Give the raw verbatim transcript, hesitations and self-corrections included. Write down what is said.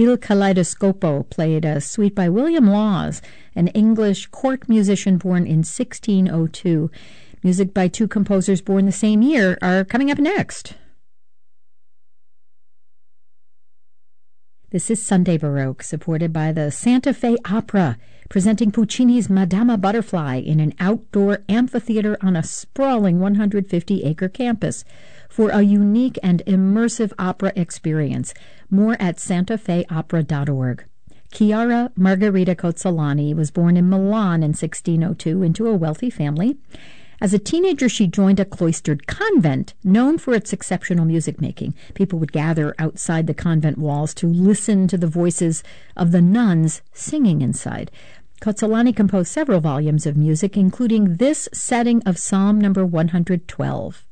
Il Kaleidoscopo played a suite by William Laws, an English court musician born in sixteen oh two. Music by two composers born the same year are coming up next. This is Sunday Baroque, supported by the Santa Fe Opera, presenting Puccini's Madama Butterfly in an outdoor amphitheater on a sprawling one hundred fifty acre campus for a unique and immersive opera experience. More at santa fe opera dot org. Chiara Margherita Cozzolani was born in Milan in sixteen oh two into a wealthy family. As a teenager, she joined a cloistered convent known for its exceptional music making. People would gather outside the convent walls to listen to the voices of the nuns singing inside. Cozzolani composed several volumes of music, including this setting of Psalm number one hundred twelve.